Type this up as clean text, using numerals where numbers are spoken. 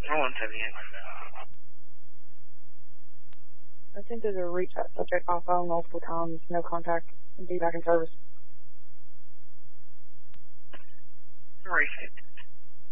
Attempted to reach that subject on phone multiple times, no contact, and be back in service. Receipt.